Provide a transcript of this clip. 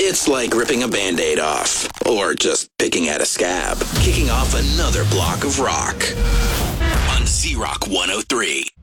It's like ripping a Band-Aid off, or just picking at a scab. Kicking off another block of rock on Z-Rock 103.